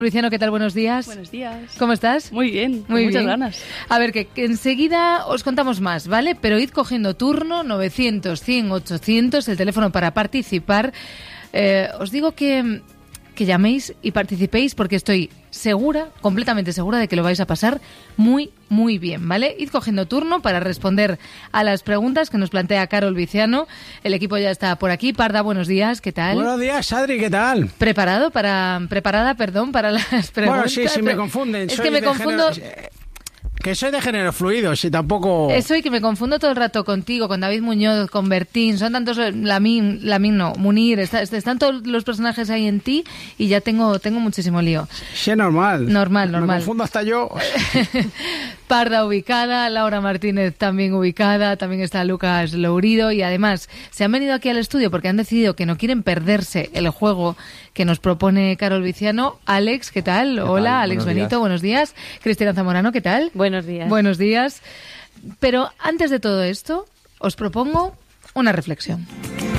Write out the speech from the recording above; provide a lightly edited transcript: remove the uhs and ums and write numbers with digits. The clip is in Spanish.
Luciano, ¿qué tal? Buenos días. Buenos días. ¿Cómo estás? Muy bien, muy muchas bien. ganas. A ver, que enseguida os contamos más, ¿vale? Pero id cogiendo turno, 900, 100, 800, el teléfono para participar. Os digo que llaméis y participéis porque estoy segura, completamente segura de que lo vais a pasar muy, muy bien, ¿vale? Id cogiendo turno para responder a las preguntas que nos plantea Carol Viciano. El equipo ya está por aquí. Parda, buenos días, ¿qué tal? Buenos días, Adri, ¿qué tal? Preparada para las preguntas. Bueno, sí, me confunden. Es que me confundo... Que soy de género fluido, si tampoco... Eso, y que me confundo todo el rato contigo, con David Muñoz, con Bertín, son tantos, Munir, están todos los personajes ahí en ti y ya tengo muchísimo lío. Sí, normal. Normal. Me confundo hasta yo. Parda ubicada, Laura Martínez también ubicada, también está Lucas Lourido y además se han venido aquí al estudio porque han decidido que no quieren perderse el juego que nos propone Carol Viciano. Alex, ¿qué tal? Hola, tal? Alex Buenos Benito, días. buenos días. Cristina Zamorano, ¿qué tal? Buenos días. Buenos días. Pero antes de todo esto, os propongo una reflexión.